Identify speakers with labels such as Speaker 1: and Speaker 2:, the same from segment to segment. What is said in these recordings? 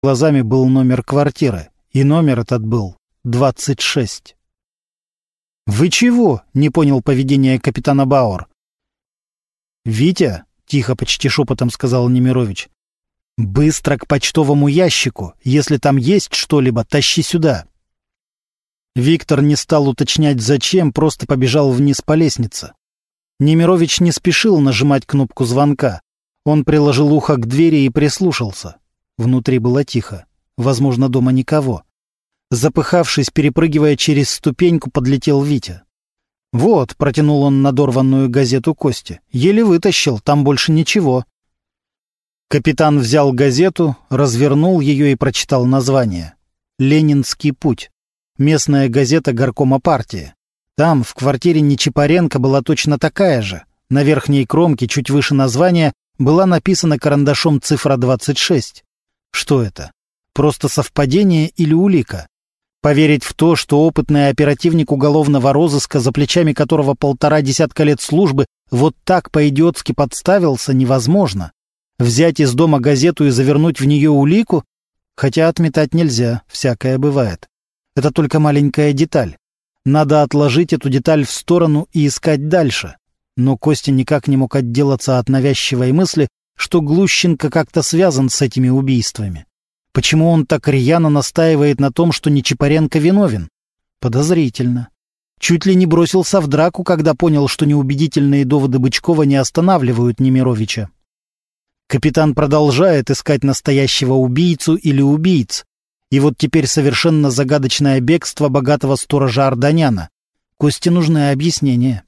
Speaker 1: глазами был номер квартиры, и номер этот был 26. «Вы чего?» — не понял поведения капитана Бауэр. «Витя», — тихо, почти шепотом сказал Немирович, — «быстро к почтовому ящику. Если там есть что-либо, тащи сюда». Виктор не стал уточнять зачем, просто побежал вниз по лестнице. Немирович не спешил нажимать кнопку звонка. Он приложил ухо к двери и прислушался. Внутри было тихо. Возможно, дома никого. Запыхавшись, перепрыгивая через ступеньку, подлетел Витя. «Вот», — протянул он надорванную газету Косте, — «еле вытащил, там больше ничего». Капитан взял газету, развернул ее и прочитал название. «Ленинский путь». Местная газета горкома партии. Там, в квартире Нечипаренко, была точно такая же. На верхней кромке, чуть выше названия, была написана карандашом цифра 26. Что это? Просто совпадение или улика? Поверить в то, что опытный оперативник уголовного розыска, за плечами которого 1,5 десятка лет службы, вот так по-идиотски подставился, невозможно. Взять из дома газету и завернуть в нее улику? Хотя отметать нельзя, всякое бывает. Это только маленькая деталь. Надо отложить эту деталь в сторону и искать дальше. Но Костя никак не мог отделаться от навязчивой мысли, что Глущенко как-то связан с этими убийствами. Почему он так рьяно настаивает на том, что Нечипаренко виновен? Подозрительно. Чуть ли не бросился в драку, когда понял, что неубедительные доводы Бычкова не останавливают Немировича. Капитан продолжает искать настоящего убийцу или убийц. И вот теперь совершенно загадочное бегство богатого сторожа Арданяна. Косте нужны объяснения.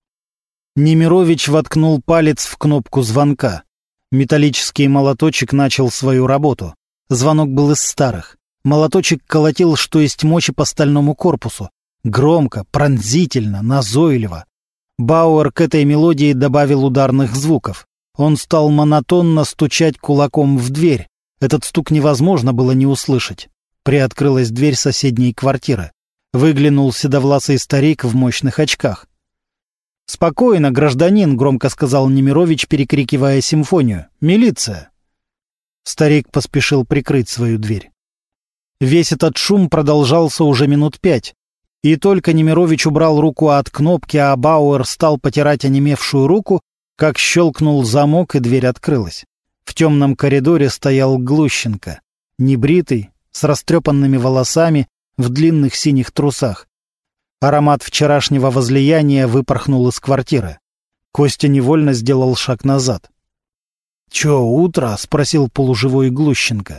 Speaker 1: Немирович воткнул палец в кнопку звонка. Металлический молоточек начал свою работу. Звонок был из старых. Молоточек колотил, что есть мочи, по стальному корпусу. Громко, пронзительно, назойливо. Бауэр к этой мелодии добавил ударных звуков. Он стал монотонно стучать кулаком в дверь. Этот стук невозможно было не услышать. Приоткрылась дверь соседней квартиры. Выглянул седовласый старик в мощных очках. «Спокойно, гражданин», — громко сказал Немирович, перекрикивая симфонию. «Милиция!» Старик поспешил прикрыть свою дверь. Весь этот шум продолжался уже минут 5. И только Немирович убрал руку от кнопки, а Бауэр стал потирать онемевшую руку, как щелкнул замок, и дверь открылась. В темном коридоре стоял Глущенко. Небритый, с растрепанными волосами, в длинных синих трусах. Аромат вчерашнего возлияния выпорхнул из квартиры. Костя невольно сделал шаг назад. «Чё, утро?» — спросил полуживой Глущенко.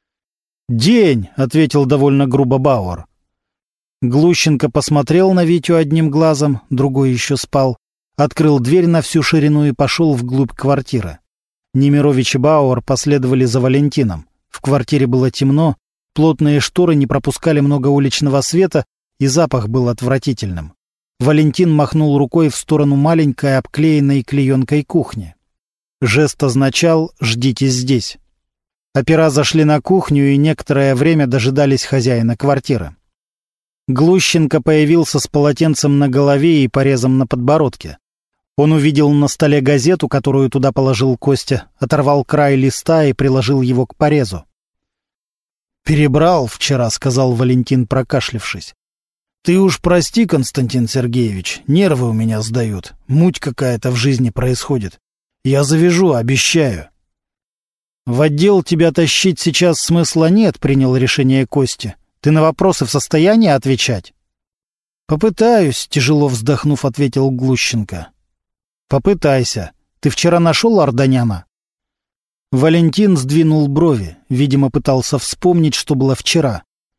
Speaker 1: «День», — ответил довольно грубо Бауэр. Глущенко посмотрел на Витю одним глазом, другой еще спал, открыл дверь на всю ширину и пошел вглубь квартиры. Немирович и Бауэр последовали за Валентином. В квартире было темно, плотные шторы не пропускали много уличного света, и запах был отвратительным. Валентин махнул рукой в сторону маленькой, обклеенной клеенкой кухни. Жест означал «ждите здесь». Опера зашли на кухню и некоторое время дожидались хозяина квартиры. Глущенко появился с полотенцем на голове и порезом на подбородке. Он увидел на столе газету, которую туда положил Костя, оторвал край листа и приложил его к порезу. «Перебрал вчера», — сказал Валентин, прокашлявшись. «Ты уж прости, Константин Сергеевич, нервы у меня сдают, муть какая-то в жизни происходит. Я завяжу, обещаю». «В отдел тебя тащить сейчас смысла нет», — принял решение Костя. «Ты на вопросы в состоянии отвечать?» «Попытаюсь», — тяжело вздохнув, ответил Глущенко. «Попытайся. Ты вчера нашел Арданяна?» Валентин сдвинул брови, видимо, пытался вспомнить, что было вчера.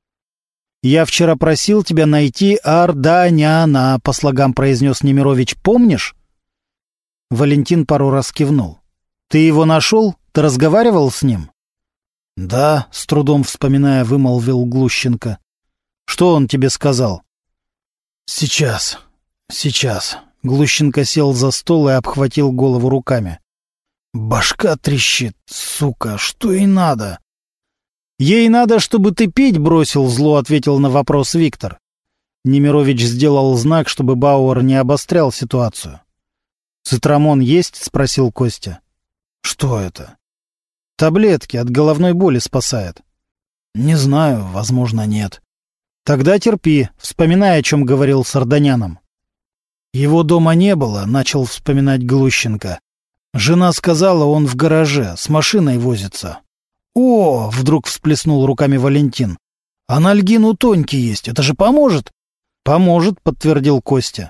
Speaker 1: «Я вчера просил тебя найти Арданяна», — по слогам произнес Немирович. «Помнишь?» Валентин пару раз кивнул. «Ты его нашел? Ты разговаривал с ним?» «Да», — с трудом вспоминая, вымолвил Глущенко. «Что он тебе сказал?» «Сейчас. Глущенко сел за стол и обхватил голову руками. «Башка трещит, сука, что ей надо?» «Ей надо, чтобы ты пить бросил», — зло ответил на вопрос Виктор. Немирович сделал знак, чтобы Бауэр не обострял ситуацию. «Цитрамон есть?» — спросил Костя. «Что это?» «Таблетки, от головной боли спасает». Не знаю, возможно, нет. Тогда терпи, вспоминай, о чем говорил с Арданяном. Его дома не было, начал вспоминать Глущенко. Жена сказала, он в гараже, с машиной возится. О, вдруг всплеснул руками Валентин. Анальгин у Тоньки есть, это же поможет? Поможет, подтвердил Костя.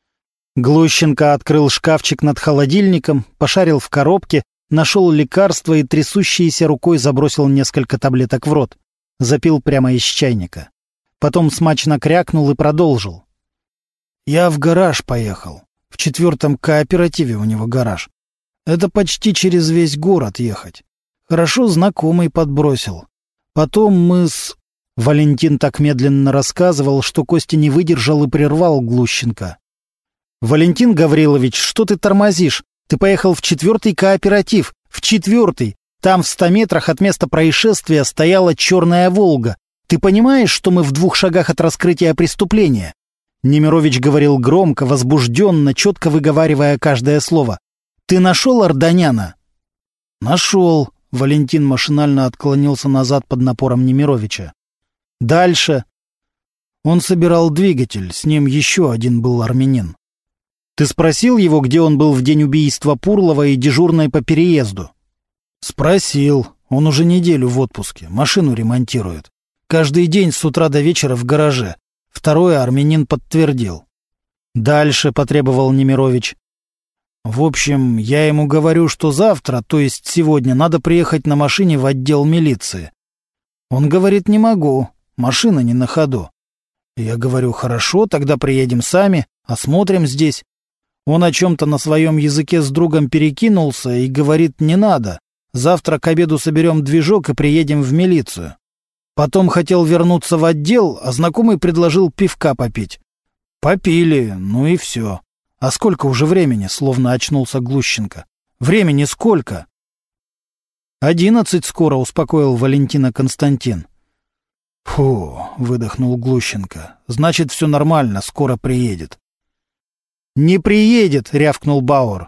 Speaker 1: Глущенко открыл шкафчик над холодильником, пошарил в коробке, нашел лекарство и трясущейся рукой забросил несколько таблеток в рот. Запил прямо из чайника. Потом смачно крякнул и продолжил. «Я в гараж поехал. В 4-м кооперативе у него гараж. Это почти через весь город ехать. Хорошо знакомый подбросил. Потом мы с...» Валентин так медленно рассказывал, что Костя не выдержал и прервал Глущенко. «Валентин Гаврилович, что ты тормозишь? Ты поехал в 4-й кооператив. В 4-й. Там в 100 метрах от места происшествия стояла черная «Волга». Ты понимаешь, что мы в 2 шагах от раскрытия преступления?» Немирович говорил громко, возбужденно, четко выговаривая каждое слово. «Ты нашел Арданяна?» «Нашел», — Валентин машинально отклонился назад под напором Немировича. «Дальше». Он собирал двигатель, с ним еще один был армянин. «Ты спросил его, где он был в день убийства Пурлова и дежурной по переезду?» «Спросил. Он уже неделю в отпуске, машину ремонтирует. Каждый день с утра до вечера в гараже. Второе армянин подтвердил». «Дальше», — потребовал Немирович. «В общем, я ему говорю, что завтра, то есть сегодня, надо приехать на машине в отдел милиции. Он говорит, не могу, машина не на ходу. Я говорю, хорошо, тогда приедем сами, осмотрим здесь. Он о чем-то на своем языке с другом перекинулся и говорит, не надо. Завтра к обеду соберем движок и приедем в милицию. Потом хотел вернуться в отдел, а знакомый предложил пивка попить. Попили, ну и все. А сколько уже времени, словно очнулся Глущенко. Времени сколько? 11 скоро, успокоил Валентина Константин. Фу, выдохнул Глущенко. Значит, все нормально, скоро приедет. Не приедет, рявкнул Бауэр.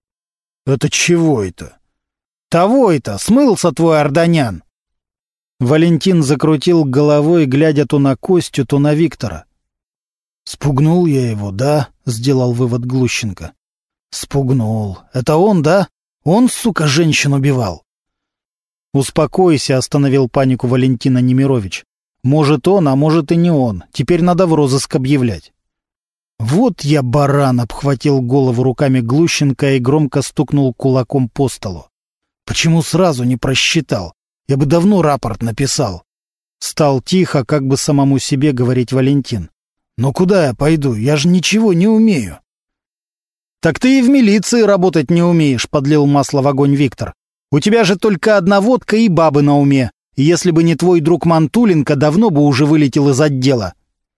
Speaker 1: Это чего это? Того это, смылся твой Арданян. Валентин закрутил головой, глядя то на Костю, то на Виктора. «Спугнул я его, да?» — сделал вывод Глущенко. «Спугнул. Это он, да? Он, сука, женщин убивал?» «Успокойся», — остановил панику Валентина Немирович. «Может он, а может и не он. Теперь надо в розыск объявлять». «Вот я баран!» — обхватил голову руками Глущенко и громко стукнул кулаком по столу. «Почему сразу не просчитал? Я бы давно рапорт написал». Стал тихо, как бы самому себе говорить Валентин. «Но куда я пойду? Я же ничего не умею». «Так ты и в милиции работать не умеешь», — подлил масло в огонь Виктор. «У тебя же только одна водка и бабы на уме. И если бы не твой друг Мантуленко, давно бы уже вылетел из отдела».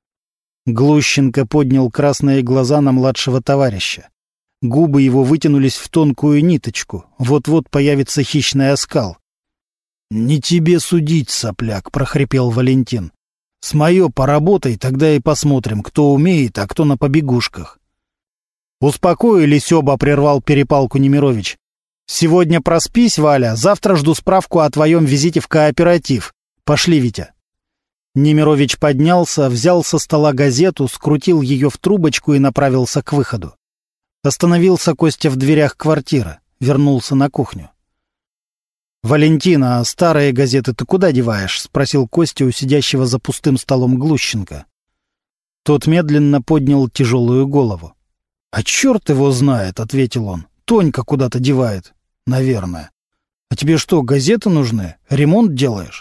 Speaker 1: Глущенко поднял красные глаза на младшего товарища. Губы его вытянулись в тонкую ниточку. Вот-вот появится хищный оскал. «Не тебе судить, сопляк», — прохрипел Валентин. «С моё поработай, тогда и посмотрим, кто умеет, а кто на побегушках». «Успокоились оба», — прервал перепалку Немирович. «Сегодня проспись, Валя, завтра жду справку о твоем визите в кооператив. Пошли, Витя». Немирович поднялся, взял со стола газету, скрутил ее в трубочку и направился к выходу. Остановился Костя в дверях квартиры, вернулся на кухню. «Валентина, а старые газеты ты куда деваешь?» — спросил Костя у сидящего за пустым столом Глущенко. Тот медленно поднял тяжелую голову. «А черт его знает», — ответил он. «Тонька куда-то девает, наверное. А тебе что, газеты нужны? Ремонт делаешь?»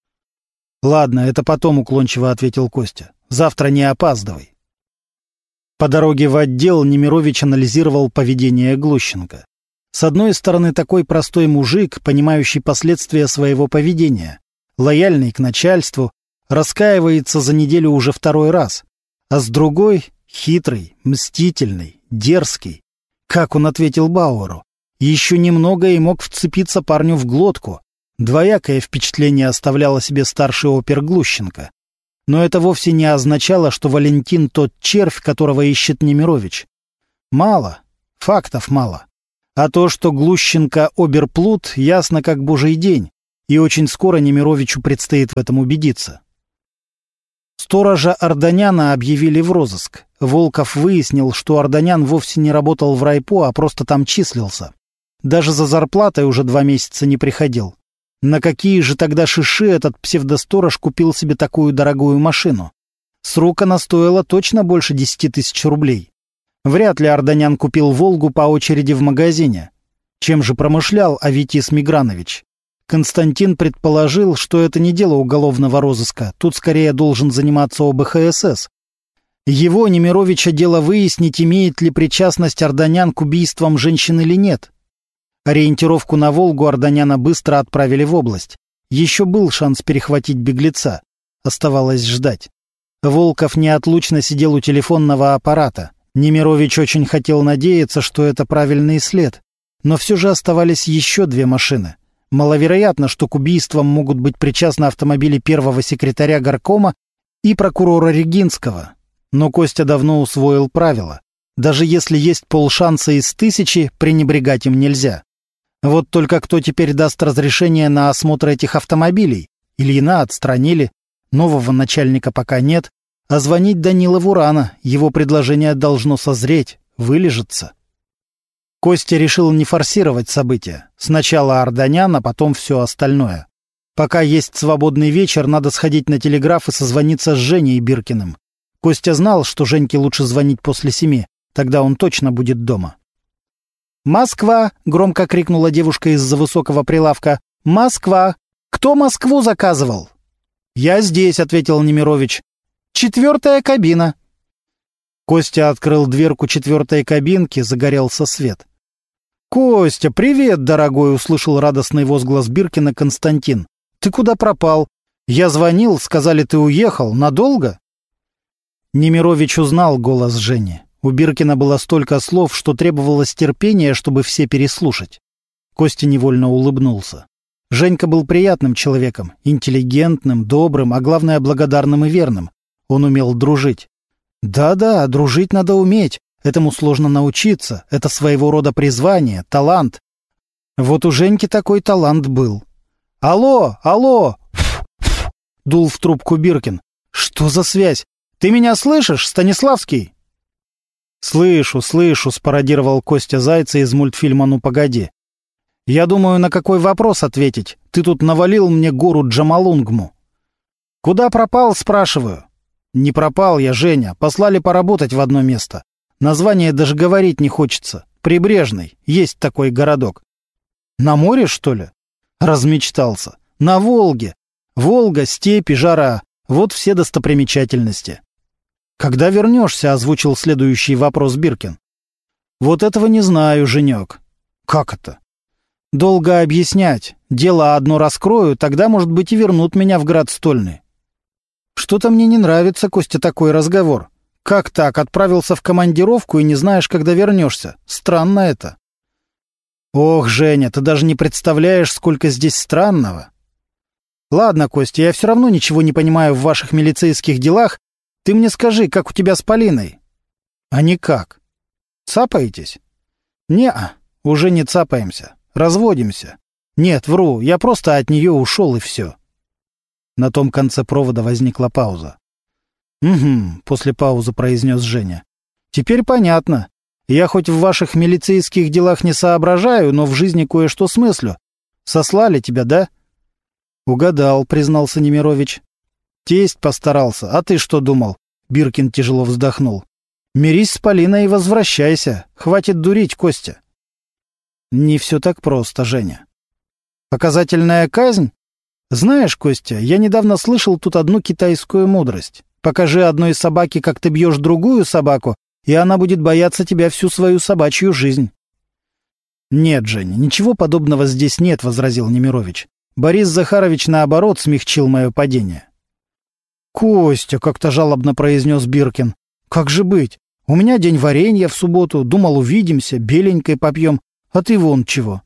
Speaker 1: «Ладно, это потом», — уклончиво ответил Костя. «Завтра не опаздывай». По дороге в отдел Немирович анализировал поведение Глущенко. С одной стороны, такой простой мужик, понимающий последствия своего поведения, лояльный к начальству, раскаивается за неделю уже второй раз. А с другой — хитрый, мстительный, дерзкий. Как он ответил Бауэру? Еще немного и мог вцепиться парню в глотку. Двоякое впечатление оставлял о себе старший опер Глущенко. Но это вовсе не означало, что Валентин тот червь, которого ищет Немирович. Мало, фактов мало. А то, что Глущенко оберплут, ясно как божий день. И очень скоро Немировичу предстоит в этом убедиться. Сторожа Арданяна объявили в розыск. Волков выяснил, что Арданян вовсе не работал в райпо, а просто там числился. Даже за зарплатой уже 2 месяца не приходил. На какие же тогда шиши этот псевдосторож купил себе такую дорогую машину? С рук она стоила точно больше 10 тысяч рублей. Вряд ли Арданян купил «Волгу» по очереди в магазине. Чем же промышлял Аветис Мигранович? Константин предположил, что это не дело уголовного розыска, тут скорее должен заниматься ОБХСС. Его, Немировича, дело выяснить, имеет ли причастность Арданян к убийствам женщин или нет. Ориентировку на «Волгу» Арданяна быстро отправили в область. Еще был шанс перехватить беглеца. Оставалось ждать. Волков неотлучно сидел у телефонного аппарата. Немирович очень хотел надеяться, что это правильный след. Но все же оставались еще 2 машины. Маловероятно, что к убийствам могут быть причастны автомобили первого секретаря горкома и прокурора Регинского. Но Костя давно усвоил правило. Даже если есть полшанса из 1000, пренебрегать им нельзя. Вот только кто теперь даст разрешение на осмотр этих автомобилей? Ильина отстранили, нового начальника пока нет, а звонить Данилову рано, его предложение должно созреть, вылежаться. Костя решил не форсировать события. Сначала Арданян, а потом все остальное. Пока есть свободный вечер, надо сходить на телеграф и созвониться с Женей Биркиным. Костя знал, что Женьке лучше звонить после 7, тогда он точно будет дома. «Москва!» — громко крикнула девушка из-за высокого прилавка. «Москва! Кто Москву заказывал?» «Я здесь», — ответил Немирович. «4-я кабина». Костя открыл дверку 4-й кабинки, загорелся свет. «Костя, привет, дорогой!» — услышал радостный возглас Биркина Константин. «Ты куда пропал? Я звонил, сказали, ты уехал. Надолго?» Немирович узнал голос Жени. У Биркина было столько слов, что требовалось терпения, чтобы все переслушать. Костя невольно улыбнулся. Женька был приятным человеком, интеллигентным, добрым, а главное, благодарным и верным. Он умел дружить. Да-да, дружить надо уметь. Этому сложно научиться. Это своего рода призвание, талант. Вот у Женьки такой талант был. «Алло, алло!» — дул в трубку Биркин. «Что за связь? Ты меня слышишь, Станиславский?» «Слышу, слышу», — спародировал Костя Зайца из мультфильма «Ну, погоди». «Я думаю, на какой вопрос ответить. Ты тут навалил мне гору Джамалунгму». «Куда пропал?» — спрашиваю. «Не пропал я, Женя. Послали поработать в одно место. Название даже говорить не хочется. Прибрежный. Есть такой городок». «На море, что ли?» Размечтался. «На Волге. Волга, степи, жара. Вот все достопримечательности». «Когда вернешься?» — озвучил следующий вопрос Биркин. «Вот этого не знаю, Женек». «Как это?» «Долго объяснять. Дело одно раскрою, тогда, может быть, и вернут меня в град стольный». «Что-то мне не нравится, Костя, такой разговор. Как так, отправился в командировку и не знаешь, когда вернешься? Странно это». «Ох, Женя, ты даже не представляешь, сколько здесь странного». «Ладно, Костя, я все равно ничего не понимаю в ваших милицейских делах. Ты мне скажи, как у тебя с Полиной?» «А никак». «Цапаетесь?» «Не-а, уже не цапаемся. Разводимся». «Нет, вру, я просто от нее ушел и все». На том конце провода возникла пауза. «Угу», — после паузы произнес Женя. «Теперь понятно. Я хоть в ваших милицейских делах не соображаю, но в жизни кое-что смыслю. Сослали тебя, да?» «Угадал», — признался Немирович. «Тесть постарался. А ты что думал?» Биркин тяжело вздохнул. «Мирись с Полиной и возвращайся. Хватит дурить, Костя». «Не все так просто, Женя». «Показательная казнь? Знаешь, Костя, я недавно слышал тут одну китайскую мудрость. Покажи одной собаке, как ты бьешь другую собаку, и она будет бояться тебя всю свою собачью жизнь». «Нет, Женя, ничего подобного здесь нет», — возразил Немирович. «Борис Захарович, наоборот, смягчил мое падение». «Костя», — как-то жалобно произнес Биркин, — «как же быть? У меня день варенья в субботу, думал, увидимся, беленькой попьем, а ты вон чего».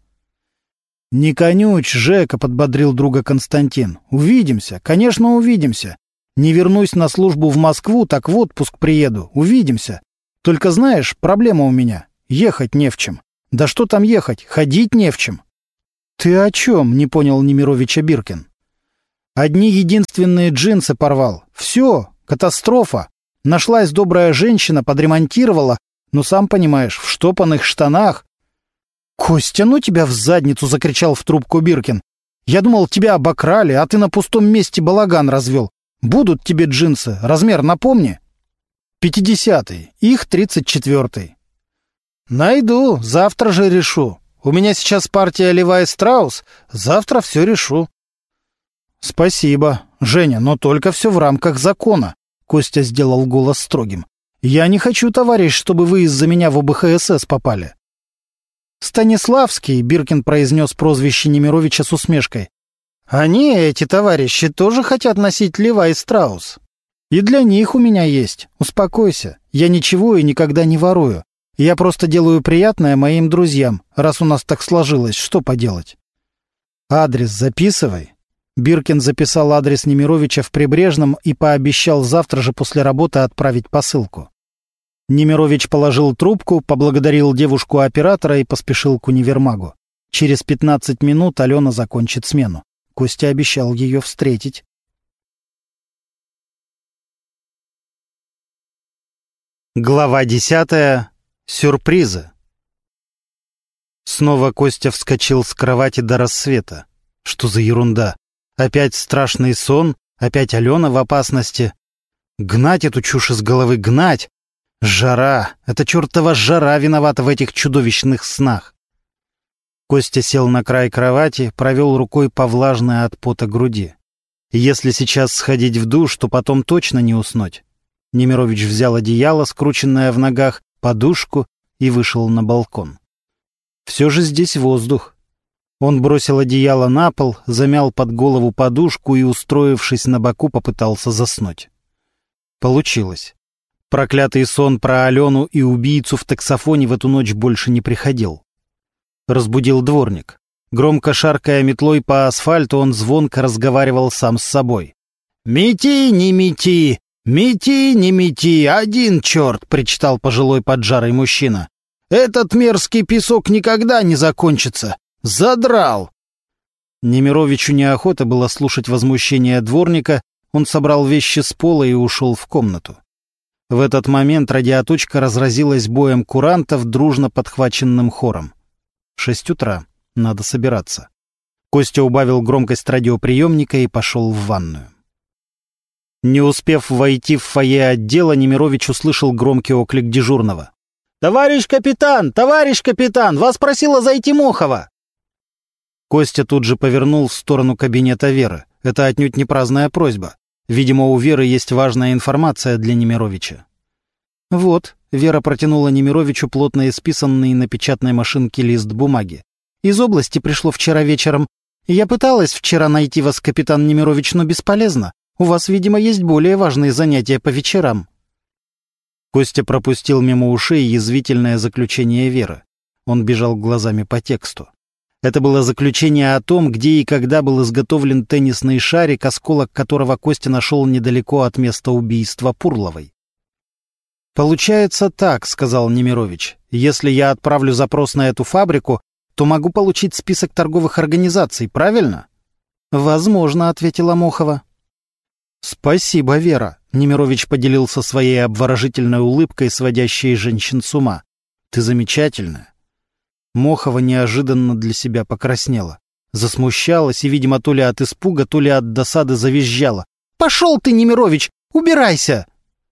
Speaker 1: «Не конючь, Жека», — подбодрил друга Константин. «Увидимся, конечно, увидимся. Не вернусь на службу в Москву, так в отпуск приеду. Увидимся. Только знаешь, проблема у меня. Ехать не в чем. Да что там ехать, ходить не в чем». «Ты о чем?» — не понял Немировича Биркин. «Одни единственные джинсы порвал. Все, катастрофа. Нашлась добрая женщина, подремонтировала, но сам понимаешь, в штопанных штанах». «Костя, ну тебя в задницу!» — закричал в трубку Биркин. «Я думал, тебя обокрали, а ты на пустом месте балаган развел. Будут тебе джинсы, размер напомни». 50-й, их 34-й. «Найду, завтра же решу. У меня сейчас партия Levi Strauss, завтра все решу». «Спасибо, Женя, но только все в рамках закона», — Костя сделал голос строгим. «Я не хочу, товарищ, чтобы вы из-за меня в ОБХСС попали». «Станиславский», — Биркин произнес прозвище Немировича с усмешкой. «Они, эти товарищи, тоже хотят носить Levi Strauss. И для них у меня есть. Успокойся, я ничего и никогда не ворую. Я просто делаю приятное моим друзьям, раз у нас так сложилось, что поделать». «Адрес записывай». Биркин записал адрес Немировича в Прибрежном и пообещал завтра же после работы отправить посылку. Немирович положил трубку, поблагодарил девушку-оператора и поспешил к универмагу. Через 15 минут Алена закончит смену. Костя обещал ее встретить. Глава 10. Сюрпризы. Снова Костя вскочил с кровати до рассвета. Что за ерунда? Опять страшный сон? Опять Алена в опасности? Гнать эту чушь из головы, гнать! Жара! Эта чертова жара виновата в этих чудовищных снах. Костя сел на край кровати, провел рукой по влажной от пота груди. Если сейчас сходить в душ, то потом точно не уснуть. Немирович взял одеяло, скрученное в ногах, подушку и вышел на балкон. Все же здесь воздух. Он бросил одеяло на пол, замял под голову подушку и, устроившись на боку, попытался заснуть. Получилось. Проклятый сон про Алену и убийцу в таксофоне в эту ночь больше не приходил. Разбудил дворник. Громко шаркая метлой по асфальту, он звонко разговаривал сам с собой. «Мети, не мети! Мети, не мети! Один черт!» — причитал пожилой поджарый мужчина. «Этот мерзкий песок никогда не закончится! Задрал!» Немировичу неохота было слушать возмущение дворника, он собрал вещи с пола и ушел в комнату. В этот момент радиоточка разразилась боем курантов, дружно подхваченным хором. 6 утра. Надо собираться. Костя убавил громкость радиоприемника и пошел в ванную. Не успев войти в фойе отдела, Немирович услышал громкий оклик дежурного. «Товарищ капитан! Товарищ капитан! Вас просила зайти Мохова!» Костя тут же повернул в сторону кабинета Веры. Это отнюдь не праздная просьба. Видимо, у Веры есть важная информация для Немировича. «Вот», — Вера протянула Немировичу плотно исписанный на печатной машинке лист бумаги. «Из области пришло вчера вечером. Я пыталась вчера найти вас, капитан Немирович, но бесполезно. У вас, видимо, есть более важные занятия по вечерам». Костя пропустил мимо ушей язвительное заключение Веры. Он бежал глазами по тексту. Это было заключение о том, где и когда был изготовлен теннисный шарик, осколок которого Костя нашел недалеко от места убийства Пурловой. «Получается так», — сказал Немирович. «Если я отправлю запрос на эту фабрику, то могу получить список торговых организаций, правильно?» «Возможно», — ответила Мохова. «Спасибо, Вера», — Немирович поделился своей обворожительной улыбкой, сводящей женщин с ума. «Ты замечательная». Мохова неожиданно для себя покраснела. Засмущалась и, видимо, то ли от испуга, то ли от досады завизжала. «Пошел ты, Немирович! Убирайся!»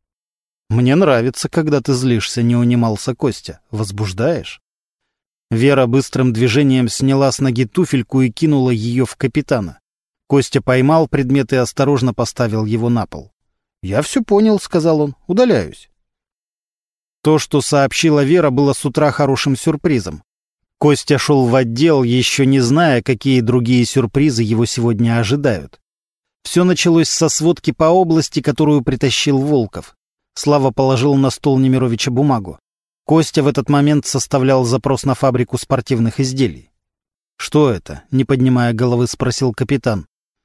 Speaker 1: «Мне нравится, когда ты злишься», — не унимался Костя. «Возбуждаешь?» Вера быстрым движением сняла с ноги туфельку и кинула ее в капитана. Костя поймал предмет и осторожно поставил его на пол. «Я все понял», — сказал он. «Удаляюсь». То, что сообщила Вера, было с утра хорошим сюрпризом. Костя шел в отдел, еще не зная, какие другие сюрпризы его сегодня ожидают. Все началось со сводки по области, которую притащил Волков. Слава положил на стол Немировича бумагу. Костя в этот момент составлял запрос на фабрику спортивных изделий. «Что это?» — не поднимая головы, спросил капитан.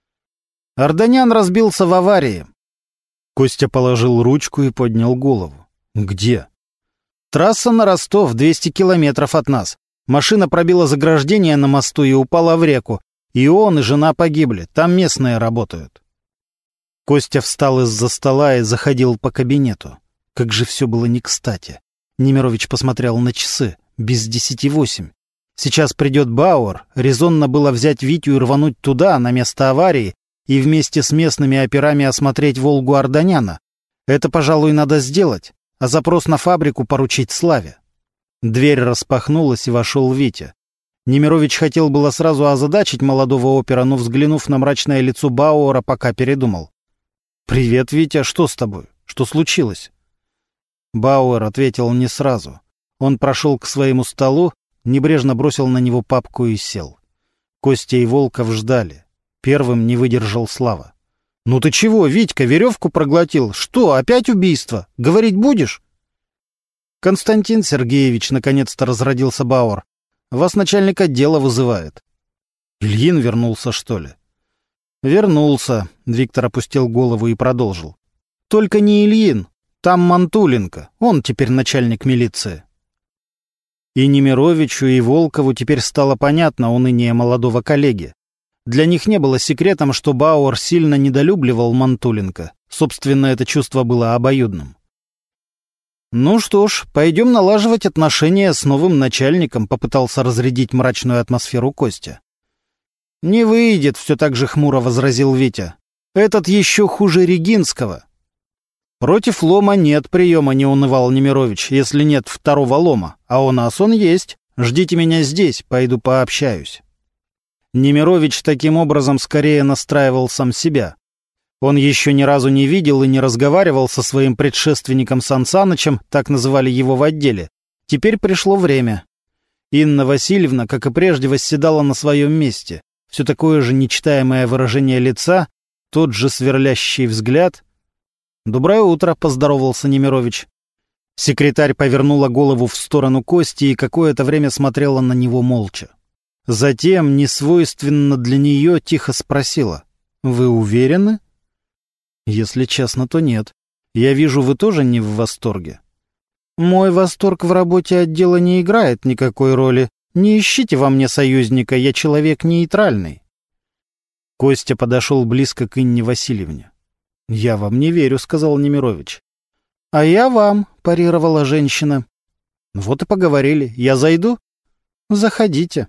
Speaker 1: «Арданян разбился в аварии». Костя положил ручку и поднял голову. «Где?» «Трасса на Ростов, 200 километров от нас. Машина пробила заграждение на мосту и упала в реку. И он, и жена погибли. Там местные работают. Костя встал из-за стола и заходил по кабинету. Как же все было не кстати. Немирович посмотрел на часы. Без 10:08. Сейчас придет Бауэр. Резонно было взять Витю и рвануть туда, на место аварии, и вместе с местными операми осмотреть «Волгу» Арданяна. Это, пожалуй, надо сделать, а запрос на фабрику поручить Славе. Дверь распахнулась, и вошел Витя. Немирович хотел было сразу озадачить молодого опера, но, взглянув на мрачное лицо Бауэра, пока передумал. «Привет, Витя, что с тобой? Что случилось?» Бауэр ответил не сразу. Он прошел к своему столу, небрежно бросил на него папку и сел. Костя и Волков ждали. Первым не выдержал Слава. «Ну ты чего, Витька, веревку проглотил? Что, опять убийство? Говорить будешь?» «Константин Сергеевич», — наконец-то разродился Бауэр, — «вас начальник отдела вызывает». «Ильин вернулся, что ли?» «Вернулся», — Виктор опустил голову и продолжил. «Только не Ильин, там Мантуленко, он теперь начальник милиции». И Немировичу, и Волкову теперь стало понятно уныние молодого коллеги. Для них не было секретом, что Бауэр сильно недолюбливал Мантуленко. Собственно, это чувство было обоюдным. «Ну что ж, пойдем налаживать отношения с новым начальником», — попытался разрядить мрачную атмосферу Костя. «Не выйдет», — все так же хмуро возразил Витя. «Этот еще хуже Регинского». «Против лома нет приема», — не унывал Немирович, «если нет второго лома. А у нас он есть. Ждите меня здесь, пойду пообщаюсь». Немирович таким образом скорее настраивал сам себя. Он еще ни разу не видел и не разговаривал со своим предшественником Сан Санычем, так называли его в отделе. Теперь пришло время. Инна Васильевна, как и прежде, восседала на своем месте. Все такое же нечитаемое выражение лица, тот же сверлящий взгляд. «Доброе утро», — поздоровался Немирович. Секретарь повернула голову в сторону Кости и какое-то время смотрела на него молча. Затем, несвойственно для нее, тихо спросила: «Вы уверены?» «Если честно, то нет. Я вижу, вы тоже не в восторге». «Мой восторг в работе отдела не играет никакой роли. Не ищите во мне союзника, я человек нейтральный». Костя подошел близко к Инне Васильевне. «Я вам не верю», — сказал Немирович. «А я вам», — парировала женщина. «Вот и поговорили. Я зайду?» «Заходите».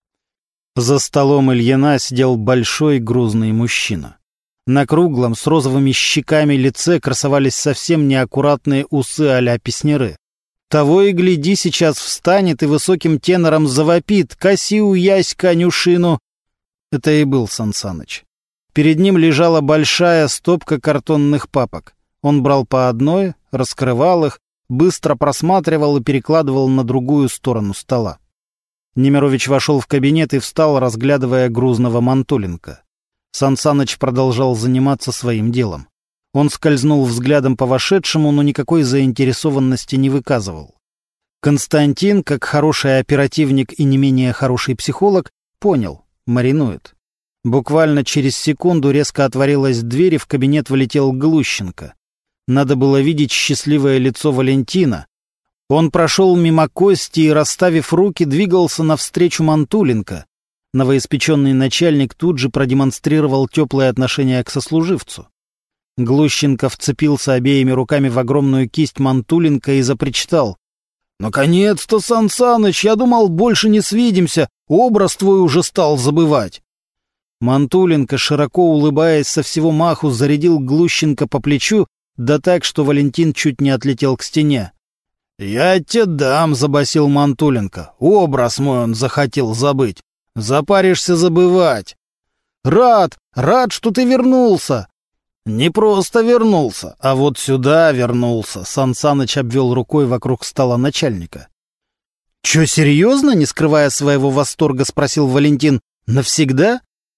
Speaker 1: За столом Ильина сидел большой грузный мужчина. На круглом, с розовыми щеками лице красовались совсем неаккуратные усы а-ля песняры. Того и гляди, сейчас встанет и высоким тенором завопит: «Коси уясь конюшину!» Это и был Сан Саныч. Перед ним лежала большая стопка картонных папок. Он брал по одной, раскрывал их, быстро просматривал и перекладывал на другую сторону стола. Немирович вошел в кабинет и встал, разглядывая грузного Мантуленко. Сан Саныч продолжал заниматься своим делом. Он скользнул взглядом по вошедшему, но никакой заинтересованности не выказывал. Константин, как хороший оперативник и не менее хороший психолог, понял — маринует. Буквально через секунду резко отворилась дверь, и в кабинет влетел Глущенко. Надо было видеть счастливое лицо Валентина. Он прошел мимо Кости и, расставив руки, двигался навстречу Мантуленко. Новоиспеченный начальник тут же продемонстрировал теплое отношение к сослуживцу. Глущенко вцепился обеими руками в огромную кисть Мантуленко и запричитал: «Наконец-то, Сан Саныч, я думал, больше не свидимся, образ твой уже стал забывать». Мантуленко, широко улыбаясь, со всего маху зарядил Глущенко по плечу, да так, что Валентин чуть не отлетел к стене. «Я тебе дам», — забасил Мантуленко. «Образ мой он захотел забыть. Запаришься забывать». «Рад, что ты вернулся». «Не просто вернулся, а вот сюда вернулся», — Сан Саныч обвел рукой вокруг стола начальника. «Чё, серьезно?» — не скрывая своего восторга, спросил Валентин. «Навсегда?»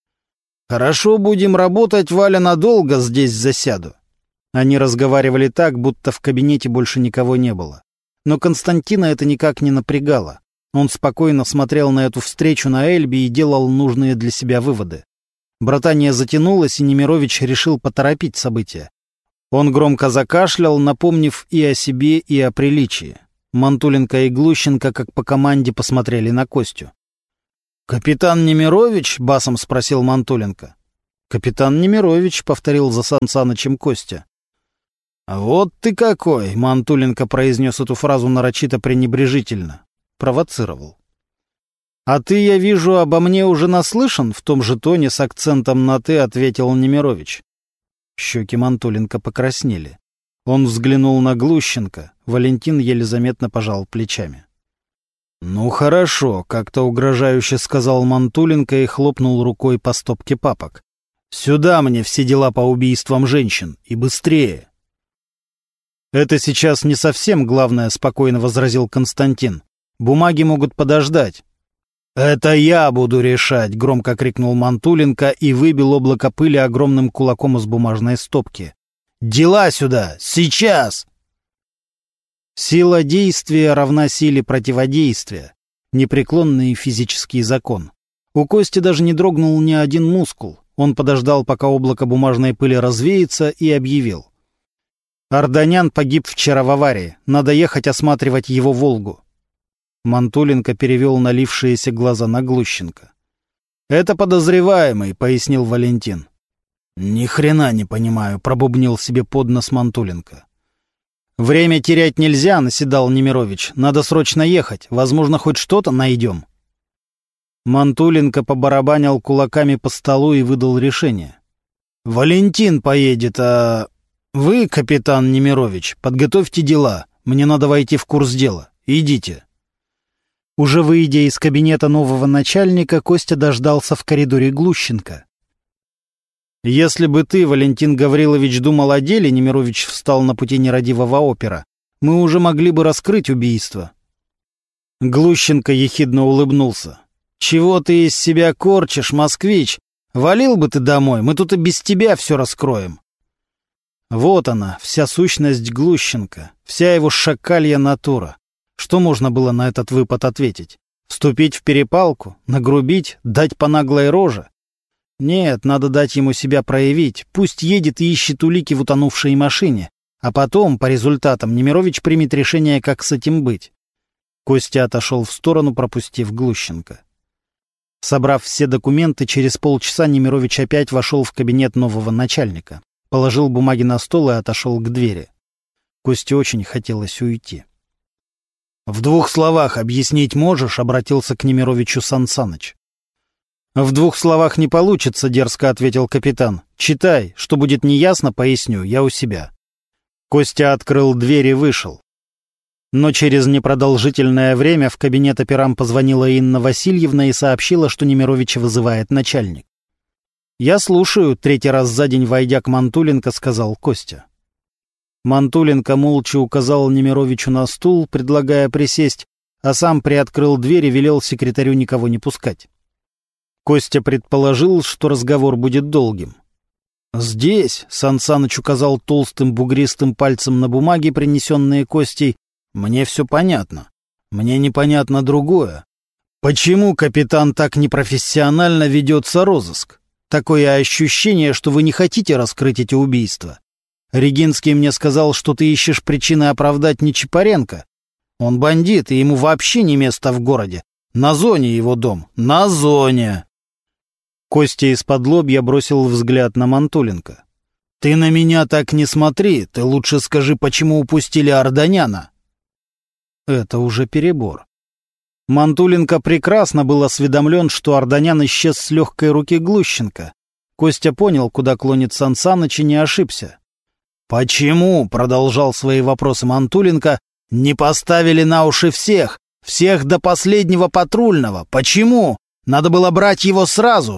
Speaker 1: «Хорошо будем работать, Валя, надолго здесь засяду». Они разговаривали так, будто в кабинете больше никого не было. Но Константина это никак не напрягало. Он спокойно смотрел на эту встречу на Эльбе и делал нужные для себя выводы. Братание затянулось, и Немирович решил поторопить события. Он громко закашлял, напомнив и о себе, и о приличии. Мантуленко и Глущенко, как по команде, посмотрели на Костю. «Капитан Немирович?» — басом спросил Мантуленко. «Капитан Немирович», — повторил за Сан Санычем Костя. «Вот ты какой!» — Мантуленко произнес эту фразу нарочито пренебрежительно. Провоцировал. «А ты, я вижу, обо мне уже наслышан?» — в том же тоне с акцентом на «ты» ответил Немирович. Щеки Мантуленко покраснели. Он взглянул на Глущенко. Валентин еле заметно пожал плечами. «Ну хорошо», — как-то угрожающе сказал Мантуленко и хлопнул рукой по стопке папок. «Сюда мне все дела по убийствам женщин. И быстрее!» «Это сейчас не совсем главное», — спокойно возразил Константин. «Бумаги могут подождать». «Это я буду решать!» — громко крикнул Мантуленко и выбил облако пыли огромным кулаком из бумажной стопки. «Дела сюда! Сейчас!» Сила действия равна силе противодействия. Непреклонный физический закон. У Кости даже не дрогнул ни один мускул. Он подождал, пока облако бумажной пыли развеется, и объявил. «Арданян погиб вчера в аварии. Надо ехать осматривать его «Волгу». Мантуленко перевел налившиеся глаза на Глущенко. «Это подозреваемый», — пояснил Валентин. «Ни хрена не понимаю», — пробубнил себе под нос Мантуленко. «Время терять нельзя», — наседал Немирович. «Надо срочно ехать. Возможно, хоть что-то найдем». Мантуленко побарабанил кулаками по столу и выдал решение. «Валентин поедет, а вы, капитан Немирович, подготовьте дела. Мне надо войти в курс дела. Идите». Уже выйдя из кабинета нового начальника, Костя дождался в коридоре Глущенко. «Если бы ты, Валентин Гаврилович, думал о деле», — Немирович встал на пути нерадивого опера, «мы уже могли бы раскрыть убийство». Глущенко ехидно улыбнулся. «Чего ты из себя корчишь, москвич? Валил бы ты домой, мы тут и без тебя все раскроем». Вот она, вся сущность Глущенко, вся его шакалья натура. Что можно было на этот выпад ответить? Вступить в перепалку? Нагрубить? Дать по наглой роже? Нет, надо дать ему себя проявить. Пусть едет и ищет улики в утонувшей машине. А потом, по результатам, Немирович примет решение, как с этим быть. Костя отошел в сторону, пропустив Глущенко. Собрав все документы, через полчаса Немирович опять вошел в кабинет нового начальника. Положил бумаги на стол и отошел к двери. Косте очень хотелось уйти. «В 2 словах объяснить можешь?» — обратился к Немировичу Сан Саныч. «В 2 словах не получится», — дерзко ответил капитан. «Читай, что будет неясно, поясню, я у себя». Костя открыл дверь и вышел. Но через непродолжительное время в кабинет операм позвонила Инна Васильевна и сообщила, что Немировича вызывает начальник. «Я слушаю», — 3-й раз за день, войдя к Мантуленко, сказал Костя. Мантуленко молча указал Немировичу на стул, предлагая присесть, а сам приоткрыл дверь и велел секретарю никого не пускать. Костя предположил, что разговор будет долгим. «Здесь», — Сан Саныч указал толстым бугристым пальцем на бумаги, принесенные Костей, — «мне все понятно. Мне непонятно другое. Почему, капитан, так непрофессионально ведется розыск? Такое ощущение, что вы не хотите раскрыть эти убийства. Регинский мне сказал, что ты ищешь причины оправдать Нечипаренко. Он бандит, и ему вообще не место в городе. На зоне его дом. На зоне!» Костя из-под-лобья бросил взгляд на Мантуленко. «Ты на меня так не смотри. Ты лучше скажи, почему упустили Арданяна?» Это уже перебор. Мантуленко прекрасно был осведомлен, что Арданян исчез с легкой руки Глущенко. Костя понял, куда клонит Сан Саныч, и не ошибся. «Почему?» — продолжал свои вопросы Мантуленко. «Не поставили на уши всех? Всех до последнего патрульного? Почему? Надо было брать его сразу!»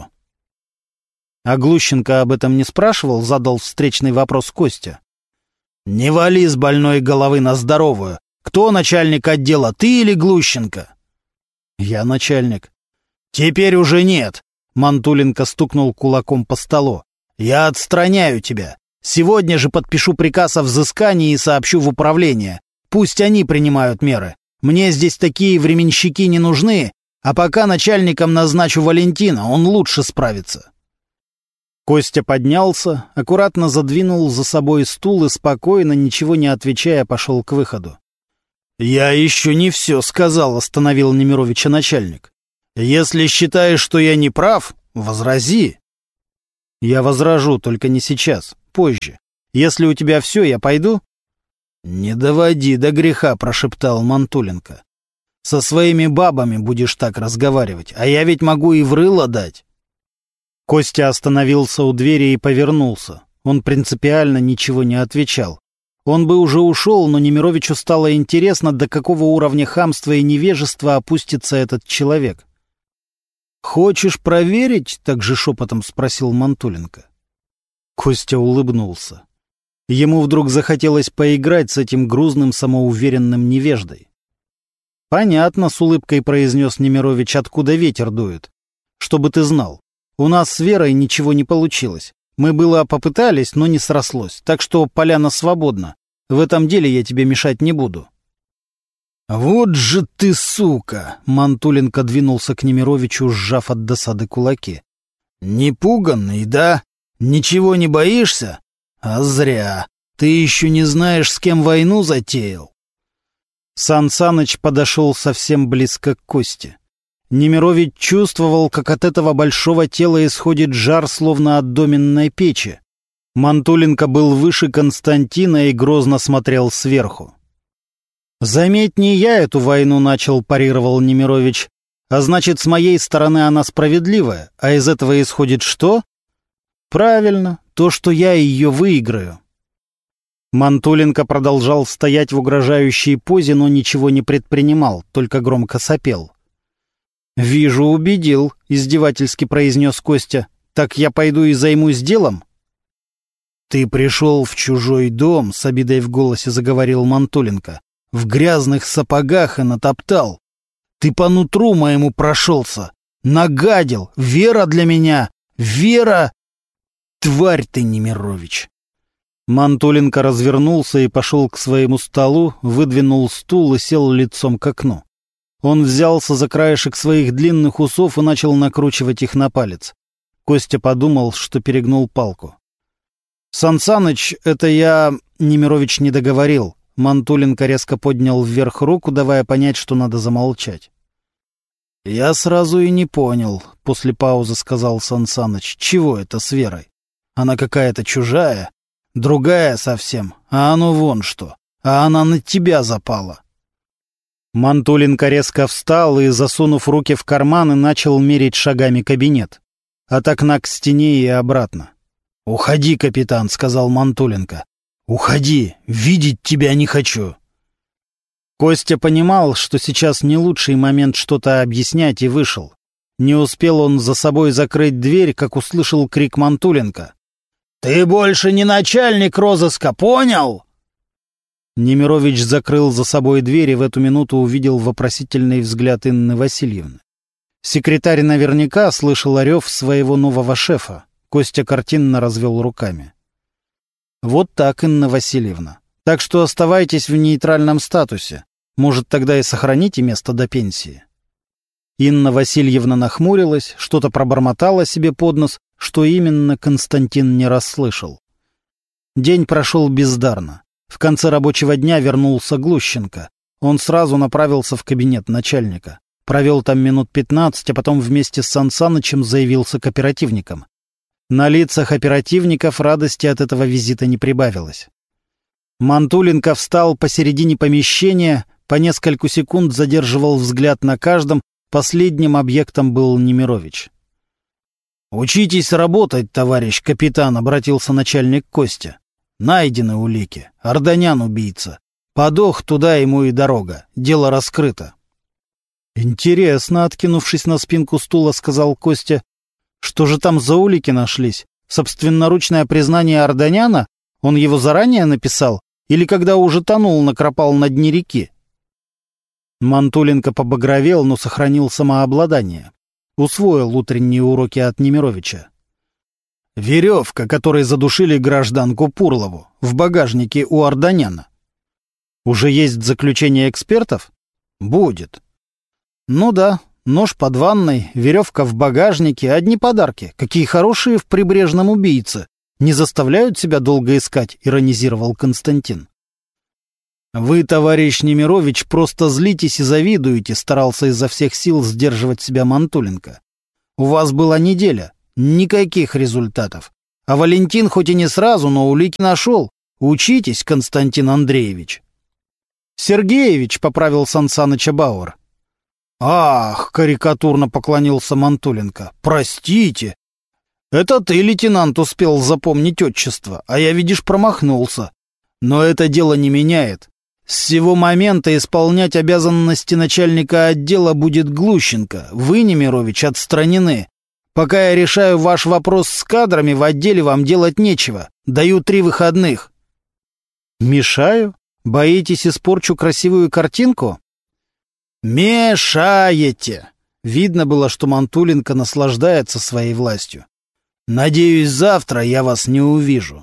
Speaker 1: А Глущенко об этом не спрашивал, задал встречный вопрос Костя. «Не вали с больной головы на здоровую. Кто начальник отдела, ты или Глущенко?» «Я начальник». «Теперь уже нет!» — Мантуленко стукнул кулаком по столу. «Я отстраняю тебя. Сегодня же подпишу приказ о взыскании и сообщу в управление. Пусть они принимают меры. Мне здесь такие временщики не нужны, а пока начальником назначу Валентина, он лучше справится». Костя поднялся, аккуратно задвинул за собой стул и спокойно, ничего не отвечая, пошел к выходу. «Я еще не все сказал», — остановил Немировича начальник. «Если считаешь, что я не прав, возрази». «Я возражу, только не сейчас, позже. Если у тебя все, я пойду?» «Не доводи до греха», — прошептал Мантуленко. «Со своими бабами будешь так разговаривать, а я ведь могу и в рыло дать». Костя остановился у двери и повернулся. Он принципиально ничего не отвечал. Он бы уже ушел, но Немировичу стало интересно, до какого уровня хамства и невежества опустится этот человек. «Хочешь проверить?» — так же шепотом спросил Мантуленко. Костя улыбнулся. Ему вдруг захотелось поиграть с этим грузным самоуверенным невеждой. «Понятно», — с улыбкой произнес Немирович, — «откуда ветер дует? Чтобы ты знал, у нас с Верой ничего не получилось. Мы было попытались, но не срослось, так что поляна свободна. В этом деле я тебе мешать не буду». «Вот же ты, сука!» — Мантуленко двинулся к Немировичу, сжав от досады кулаки. «Непуганный, да? Ничего не боишься? А зря. Ты еще не знаешь, с кем войну затеял». Сан Саныч подошел совсем близко к Косте. Немирович чувствовал, как от этого большого тела исходит жар, словно от доменной печи. Мантуленко был выше Константина и грозно смотрел сверху. «Заметь, не я эту войну начал», — парировал Немирович. «А значит, с моей стороны она справедливая. А из этого исходит что?» «Правильно, то, что я ее выиграю». Мантуленко продолжал стоять в угрожающей позе, но ничего не предпринимал, только громко сопел. «Вижу, убедил», — издевательски произнес Костя. «Так я пойду и займусь делом?» «Ты пришел в чужой дом», — с обидой в голосе заговорил Мантуленко. «В грязных сапогах и натоптал. Ты по нутру моему прошелся. Нагадил. Вера для меня. Вера! Тварь ты, Немирович!» Мантуленко развернулся и пошел к своему столу, выдвинул стул и сел лицом к окну. Он взялся за краешек своих длинных усов и начал накручивать их на палец. Костя подумал, что перегнул палку. «Сан Саныч, это я...» — Немирович не договорил. Мантуленко резко поднял вверх руку, давая понять, что надо замолчать. «Я сразу и не понял», — после паузы сказал Сан Саныч. «Чего это с Верой? Она какая-то чужая, другая совсем, а оно вон что, а она на тебя запала». Мантуленко резко встал и, засунув руки в карманы, начал мерить шагами кабинет. От окна к стене и обратно. «Уходи, капитан», — сказал Мантуленко. «Уходи, видеть тебя не хочу». Костя понимал, что сейчас не лучший момент что-то объяснять, и вышел. Не успел он за собой закрыть дверь, как услышал крик Мантуленко. «Ты больше не начальник розыска, понял?» Немирович закрыл за собой дверь и в эту минуту увидел вопросительный взгляд Инны Васильевны. Секретарь наверняка слышал орёв своего нового шефа. Костя картинно развел руками. «Вот так, Инна Васильевна. Так что оставайтесь в нейтральном статусе. Может, тогда и сохраните место до пенсии». Инна Васильевна нахмурилась, что-то пробормотала себе под нос, что именно Константин не расслышал. День прошел бездарно. В конце рабочего дня вернулся Глущенко. Он сразу направился в кабинет начальника. Провел там минут 15, а потом вместе с Сан Санычем заявился к оперативникам. На лицах оперативников радости от этого визита не прибавилось. Мантуленко встал посередине помещения, по нескольку секунд задерживал взгляд на каждом, последним объектом был Немирович. «Учитесь работать, товарищ капитан», — обратился начальник Костя. «Найдены улики. Арданян убийца. Подох, туда ему и дорога. Дело раскрыто». «Интересно», — откинувшись на спинку стула, сказал Костя. «Что же там за улики нашлись? Собственноручное признание Арданяна? Он его заранее написал? Или когда уже тонул, накропал на дне реки?» Мантуленко побагровел, но сохранил самообладание. Усвоил утренние уроки от Немировича. «Веревка, которой задушили гражданку Пурлову, в багажнике у Арданяна». «Уже есть заключение экспертов?» «Будет». «Ну да, нож под ванной, веревка в багажнике, одни подарки. Какие хорошие в прибрежном убийце. Не заставляют себя долго искать», — иронизировал Константин. «Вы, товарищ Немирович, просто злитесь и завидуете», — старался изо всех сил сдерживать себя Мантуленко. «У вас была неделя. Никаких результатов. А Валентин хоть и не сразу, но улики нашел. Учитесь, Константин Андреевич». «Сергеевич», — поправил Сан Саныча Бауэр. «Ах», — карикатурно поклонился Мантуленко, — «простите. Это ты, лейтенант, успел запомнить отчество, а я, видишь, промахнулся. Но это дело не меняет. С сего момента исполнять обязанности начальника отдела будет Глущенко. Вы, Немирович, отстранены. Пока я решаю ваш вопрос с кадрами, в отделе вам делать нечего. Даю 3 выходных». «Мешаю? Боитесь, испорчу красивую картинку?» «Мешаете!» Видно было, что Мантуленко наслаждается своей властью. «Надеюсь, завтра я вас не увижу».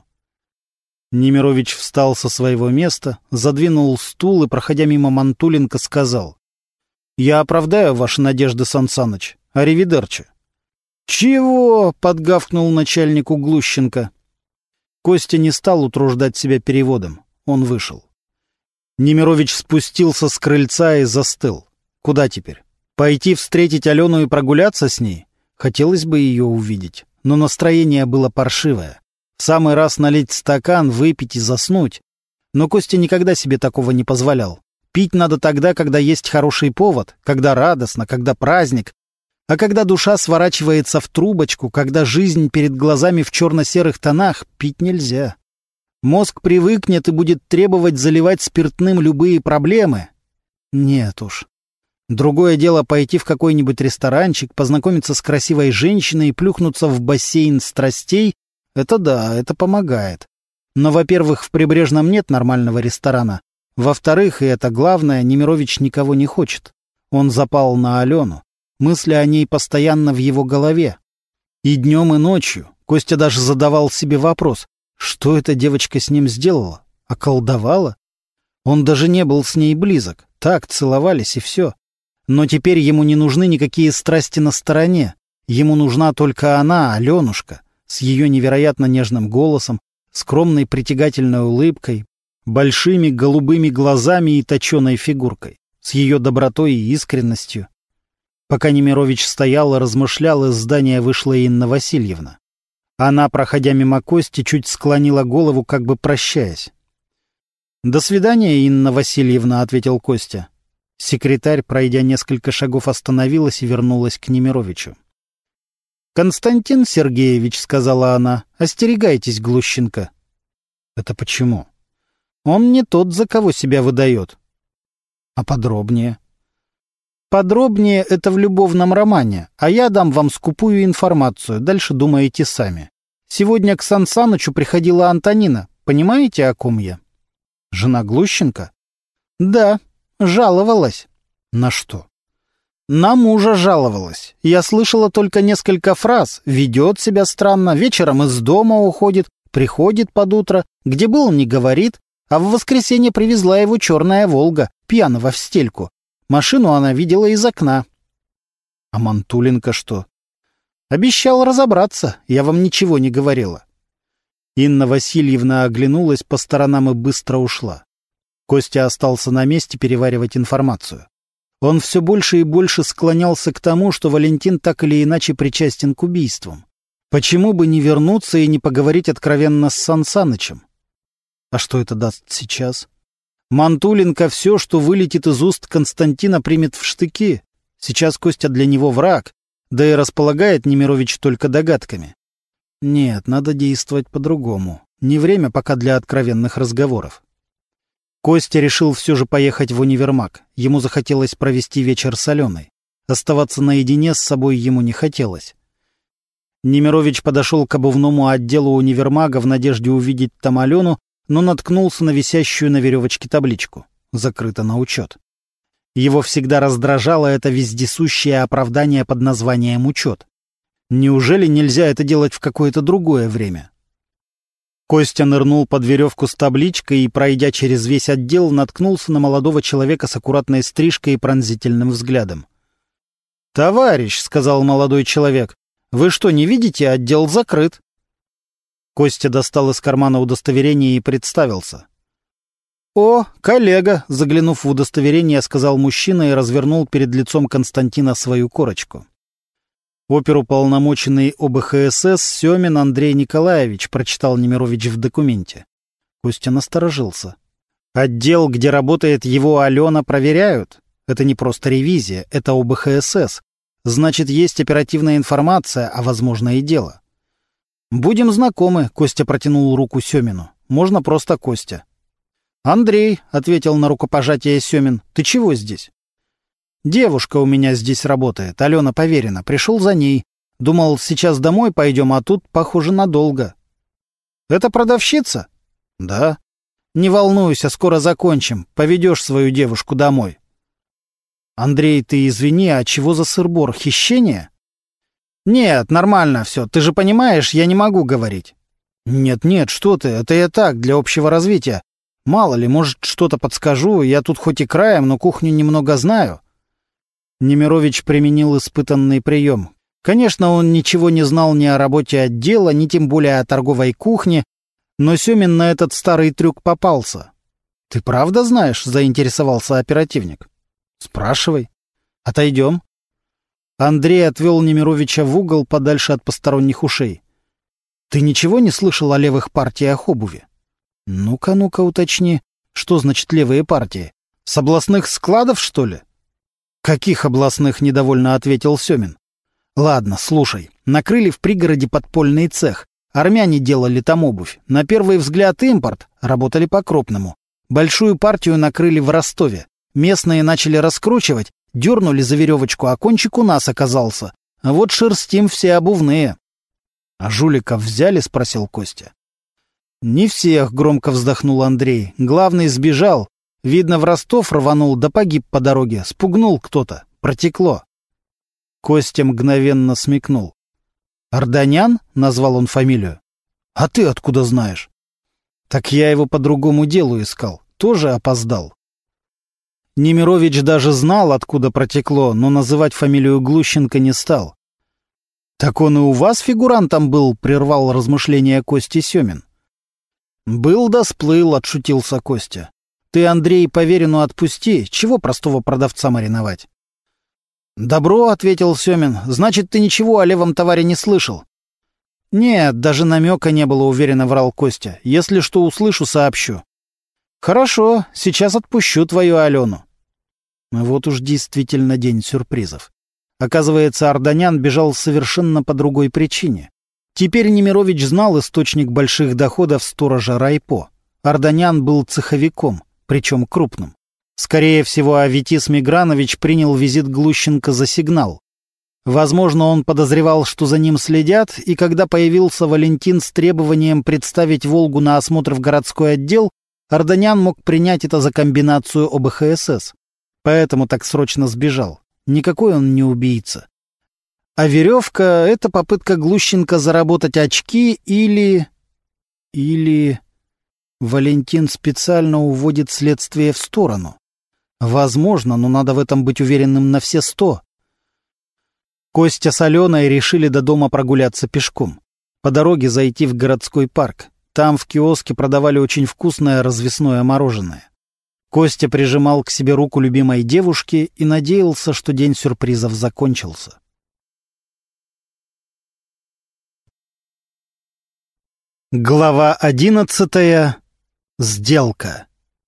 Speaker 1: Немирович встал со своего места, задвинул стул и, проходя мимо Мантуленко, сказал: «Я оправдаю ваши надежды, Сан Саныч. Аривидерчи». «Чего?» — подгавкнул начальнику Глущенко. Костя не стал утруждать себя переводом. Он вышел. Немирович спустился с крыльца и застыл. Куда теперь? Пойти встретить Алену и прогуляться с ней? Хотелось бы ее увидеть, но настроение было паршивое. В самый раз налить стакан, выпить и заснуть. Но Костя никогда себе такого не позволял. Пить надо тогда, когда есть хороший повод, когда радостно, когда праздник. А когда душа сворачивается в трубочку, когда жизнь перед глазами в черно-серых тонах, пить нельзя. Мозг привыкнет и будет требовать заливать спиртным любые проблемы. Нет уж. Другое дело пойти в какой-нибудь ресторанчик, познакомиться с красивой женщиной и плюхнуться в бассейн страстей. Это да, это помогает. Но, во-первых, в Прибрежном нет нормального ресторана. Во-вторых, и это главное, Немирович никого не хочет. Он запал на Алену. Мысли о ней постоянно в его голове. И днем, и ночью. Костя даже задавал себе вопрос, что эта девочка с ним сделала? Околдовала? Он даже не был с ней близок. Так, целовались и все. Но теперь ему не нужны никакие страсти на стороне. Ему нужна только она, Аленушка, с ее невероятно нежным голосом, скромной притягательной улыбкой, большими голубыми глазами и точеной фигуркой, с ее добротой и искренностью. Пока Немирович стоял и размышлял, из здания вышла Инна Васильевна. Она, проходя мимо Кости, чуть склонила голову, как бы прощаясь. «До свидания, Инна Васильевна», — ответил Костя. Секретарь, пройдя несколько шагов, остановилась и вернулась к Немировичу. «Константин Сергеевич», — сказала она, — «остерегайтесь Глущенко». «Это почему?» «Он не тот, за кого себя выдает». «А подробнее?» «Подробнее — это в любовном романе, а я дам вам скупую информацию, дальше думаете сами. Сегодня к Сан Санычу приходила Антонина, понимаете, о ком я?» «Жена Глущенко?» «Да, жаловалась». «На что?» «На мужа жаловалась. Я слышала только несколько фраз. Ведет себя странно, вечером из дома уходит, приходит под утро, где был, не говорит, а в воскресенье привезла его черная «Волга», пьяного в стельку. Машину она видела из окна». «А Мантуленко что?» «Обещал разобраться, я вам ничего не говорила». Инна Васильевна оглянулась по сторонам и быстро ушла. Костя остался на месте переваривать информацию. Он все больше и больше склонялся к тому, что Валентин так или иначе причастен к убийствам. Почему бы не вернуться и не поговорить откровенно с Сан Санычем? А что это даст сейчас? Мантуленко все, что вылетит из уст Константина, примет в штыки. Сейчас Костя для него враг, да и располагает Немирович только догадками. Нет, надо действовать по-другому. Не время пока для откровенных разговоров. Костя решил все же поехать в универмаг. Ему захотелось провести вечер с Аленой. Оставаться наедине с собой ему не хотелось. Немирович подошел к обувному отделу универмага в надежде увидеть там Алену, но наткнулся на висящую на веревочке табличку. Закрыто на учет. Его всегда раздражало это вездесущее оправдание под названием «учет». Неужели нельзя это делать в какое-то другое время? Костя нырнул под веревку с табличкой и, пройдя через весь отдел, наткнулся на молодого человека с аккуратной стрижкой и пронзительным взглядом. «Товарищ», — сказал молодой человек, — «вы что, не видите? Отдел закрыт». Костя достал из кармана удостоверение и представился. «О, коллега!» — заглянув в удостоверение, сказал мужчина и развернул перед лицом Константина свою корочку. «Оперуполномоченный ОБХСС Семин Андрей Николаевич», — прочитал Немирович в документе. Костя насторожился. «Отдел, где работает его Алена, проверяют? Это не просто ревизия, это ОБХСС. Значит, есть оперативная информация, а, возможно, и дело». «Будем знакомы», — Костя протянул руку Семину. «Можно просто Костя». «Андрей», — ответил на рукопожатие Семин, — «ты чего здесь?» «Девушка у меня здесь работает, Алена Поверина. Пришел за ней. Думал, сейчас домой пойдем, а тут, похоже, надолго». «Это продавщица?» «Да». «Не волнуйся, скоро закончим. Поведешь свою девушку домой». «Андрей, ты извини, а чего за сыр-бор? Хищение?» «Нет, нормально все. Ты же понимаешь, я не могу говорить». «Нет, что ты, это я так, для общего развития. Мало ли, может, что-то подскажу. Я тут хоть и краем, но кухню немного знаю». Немирович применил испытанный прием. Конечно, он ничего не знал ни о работе отдела, ни тем более о торговой кухне, но Семин на этот старый трюк попался. «Ты правда знаешь?» — заинтересовался оперативник. «Спрашивай. Отойдем». Андрей отвел Немировича в угол подальше от посторонних ушей. «Ты ничего не слышал о левых партиях обуви?» «Ну-ка, уточни. Что значит левые партии? С областных складов, что ли?» «Каких областных?» — недовольно ответил Семин. «Ладно, слушай. Накрыли в пригороде подпольный цех. Армяне делали там обувь. На первый взгляд импорт. Работали по-крупному. Большую партию накрыли в Ростове. Местные начали раскручивать, дернули за веревочку, а кончик у нас оказался. А вот шерстим все обувные». «А жуликов взяли?» — спросил Костя. «Не всех», — громко вздохнул Андрей. «Главный сбежал. Видно, в Ростов рванул, да погиб по дороге. Спугнул кто-то. Протекло». Костя мгновенно смекнул. «Арданян?» — назвал он фамилию. «А ты откуда знаешь?» «Так я его по другому делу искал. Тоже опоздал». Немирович даже знал, откуда протекло, но называть фамилию Глущенко не стал. «Так он и у вас фигурантом был?» — прервал размышления Кости Семин. «Был да сплыл», — отшутился Костя. «Ты, Андрей, Поверину отпусти. Чего простого продавца мариновать?» «Добро», — ответил Семин. «Значит, ты ничего о левом товаре не слышал?» «Нет, даже намека не было», — уверенно врал Костя. «Если что услышу, сообщу». «Хорошо, сейчас отпущу твою Алену». Вот уж действительно день сюрпризов. Оказывается, Арданян бежал совершенно по другой причине. Теперь Немирович знал источник больших доходов сторожа Райпо. Арданян был цеховиком, причем крупным. Скорее всего, Аветис Мигранович принял визит Глущенко за сигнал. Возможно, он подозревал, что за ним следят, и когда появился Валентин с требованием представить «Волгу» на осмотр в городской отдел, Арданян мог принять это за комбинацию ОБХСС. Поэтому так срочно сбежал. Никакой он не убийца. А веревка — это попытка Глущенко заработать очки или... Валентин специально уводит следствие в сторону. Возможно, но надо в этом быть уверенным на все 100. Костя с Аленой решили до дома прогуляться пешком. По дороге зайти в городской парк. Там в киоске продавали очень вкусное развесное мороженое. Костя прижимал к себе руку любимой девушки и надеялся, что день сюрпризов закончился. Глава 11. Сделка.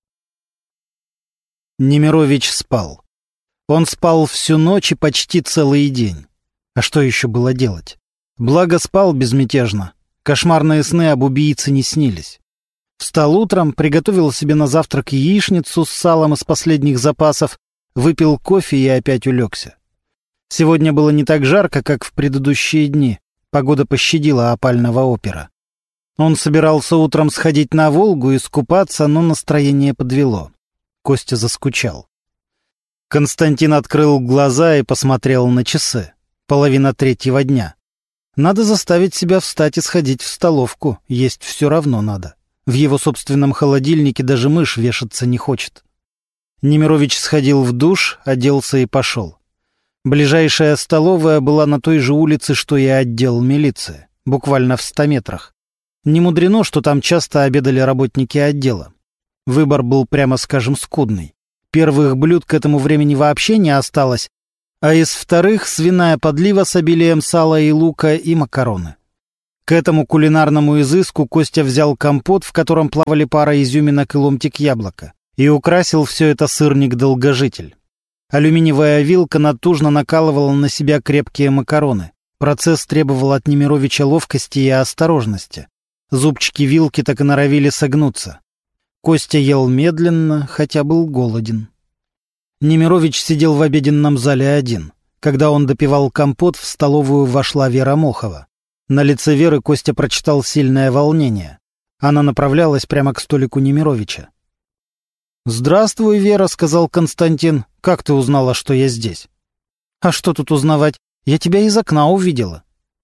Speaker 1: Немирович спал. Он спал всю ночь и почти целый день. А что еще было делать? Благо спал безмятежно. Кошмарные сны об убийце не снились. Встал утром, приготовил себе на завтрак яичницу с салом из последних запасов, выпил кофе и опять улегся. Сегодня было не так жарко, как в предыдущие дни. Погода пощадила опального опера. Он собирался утром сходить на Волгу и искупаться, но настроение подвело. Костя заскучал. Константин открыл глаза и посмотрел на часы. 2:30 дня. Надо заставить себя встать и сходить в столовку. Есть все равно надо. В его собственном холодильнике даже мышь вешаться не хочет. Немирович сходил в душ, оделся и пошел. Ближайшая столовая была на той же улице, что и отдел милиции, буквально в 100 метрах. Не мудрено, что там часто обедали работники отдела. Выбор был, прямо скажем, скудный. Первых блюд к этому времени вообще не осталось, а из вторых — свиная подлива с обилием сала и лука и макароны. К этому кулинарному изыску Костя взял компот, в котором плавали пара изюминок и ломтик яблока, и украсил все это сырник-долгожитель. Алюминиевая вилка натужно накалывала на себя крепкие макароны. Процесс требовал от Немировича ловкости и осторожности. Зубчики вилки так и норовили согнуться. Костя ел медленно, хотя был голоден. Немирович сидел в обеденном зале один. Когда он допивал компот, в столовую вошла Вера Мохова. На лице Веры Костя прочитал сильное волнение. Она направлялась прямо к столику Немировича. «Здравствуй, Вера», — сказал Константин. «Как ты узнала, что я здесь?» «А что тут узнавать? Я тебя из окна увидела».